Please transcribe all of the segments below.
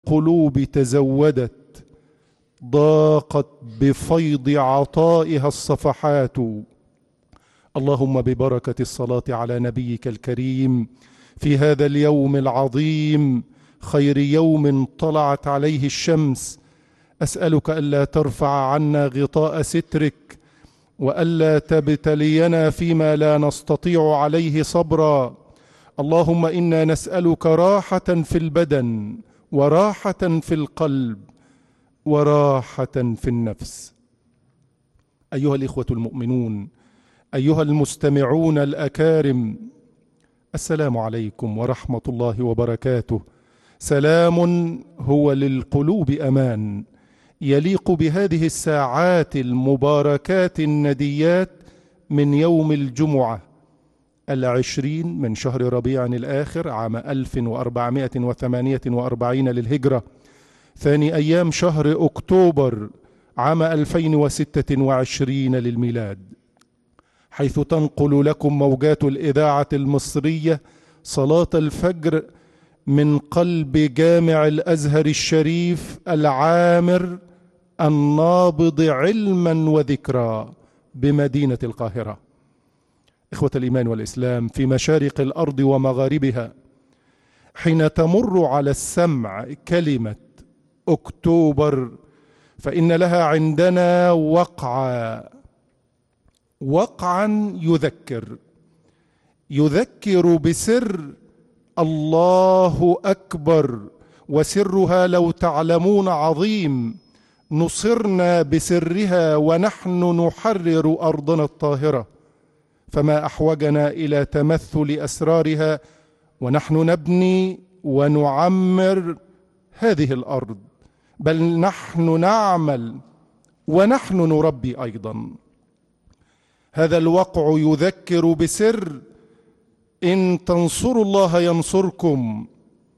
القلوب تزودت، ضاقت بفيض عطائها الصفحات. اللهم ببركة الصلاة على نبيك الكريم في هذا اليوم العظيم، خير يوم طلعت عليه الشمس، أسألك ألا ترفع عنا غطاء سترك، وألا تبتلينا فيما لا نستطيع عليه صبرا. اللهم إنا نسألك راحة في البدن، وراحة في القلب، وراحة في النفس. أيها الإخوة المؤمنون، أيها المستمعون الأكارم، السلام عليكم ورحمة الله وبركاته. سلام هو للقلوب أمان، يليق بهذه الساعات المباركات النديات من يوم الجمعة 20 من شهر ربيع الآخر عام 1448 للهجرة، ثاني أيام شهر أكتوبر عام 2026 للميلاد، حيث تنقل لكم موجات الإذاعة المصرية صلاة الفجر من قلب جامع الأزهر الشريف العامر النابض علما وذكرى بمدينة القاهرة. إخوة الإيمان والإسلام، في مشارق الأرض ومغاربها، حين تمر على السمع كلمة أكتوبر فإن لها عندنا وقعا يذكر بسر الله أكبر، وسرها لو تعلمون عظيم. نصرنا بسرها ونحن نحرر أرضنا الطاهرة، فما أحوجنا إلى تمثل أسرارها ونحن نبني ونعمر هذه الأرض، بل نحن نعمل ونحن نربي أيضا. هذا الوقع يذكر بسر إن تنصروا الله ينصركم.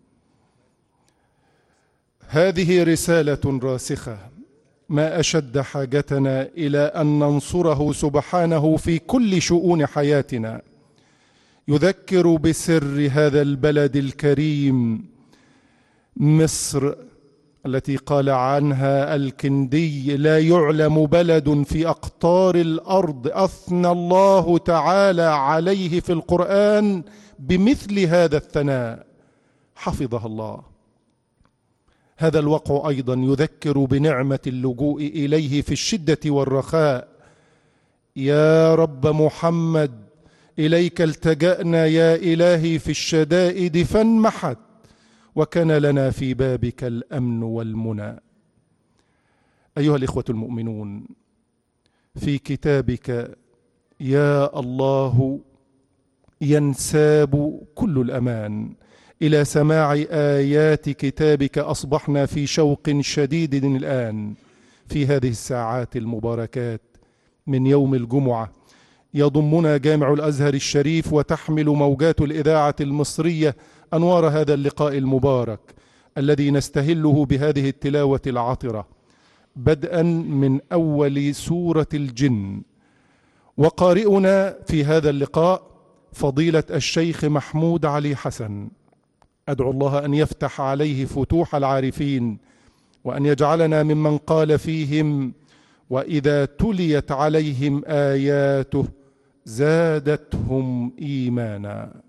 هذه رسالة راسخة، ما أشد حاجتنا إلى أن ننصره سبحانه في كل شؤون حياتنا. يذكر بسر هذا البلد الكريم مصر، التي قال عنها الكندي: لا يعلم بلد في أقطار الأرض أثنى الله تعالى عليه في القرآن بمثل هذا الثناء، حفظها الله. هذا الوقع أيضا يذكر بنعمة اللجوء إليه في الشدة والرخاء. يا رب محمد، إليك التجأنا يا إلهي في الشدائد فانمحت، وكان لنا في بابك الأمن والمنى. أيها الإخوة المؤمنون، في كتابك يا الله ينساب كل الأمان إلى سماع آيات كتابك. أصبحنا في شوق شديد الآن في هذه الساعات المباركات من يوم الجمعة. يضمنا جامع الأزهر الشريف وتحمل موجات الإذاعة المصرية أنوار هذا اللقاء المبارك الذي نستهله بهذه التلاوة العطرة، بدءا من أول سورة الجن. وقارئنا في هذا اللقاء فضيلة الشيخ محمود علي حسن. أدعو الله أن يفتح عليه فتوح العارفين، وأن يجعلنا ممن قال فيهم: وإذا تليت عليهم آياته زادتهم إيمانا.